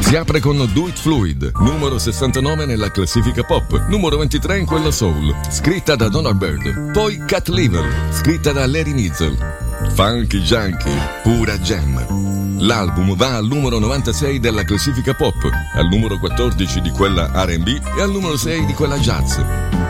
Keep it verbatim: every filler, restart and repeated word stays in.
Si apre con Do It Fluid, numero sessantanove nella classifica pop, numero ventitré in quella soul, scritta da Donald Byrd. Poi Cat Liver, scritta da Larry Nizzle. Funky Junkie, pura gem. L'album va al numero novantasei della classifica pop, al numero quattordici di quella R and B e al numero sei di quella jazz.